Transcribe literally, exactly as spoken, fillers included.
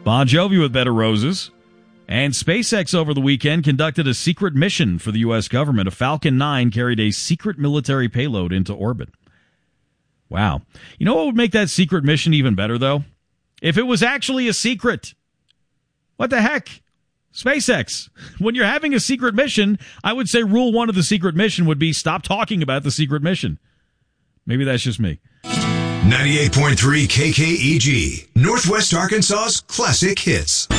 Bon Jovi with Bed of Roses. And SpaceX over the weekend conducted a secret mission for the U S government. A Falcon nine carried a secret military payload into orbit. Wow. You know what would make that secret mission even better, though? If it was actually a secret. What the heck? SpaceX. When you're having a secret mission, I would say rule one of the secret mission would be stop talking about the secret mission. Maybe that's just me. ninety-eight point three K K E G, Northwest Arkansas's classic hits.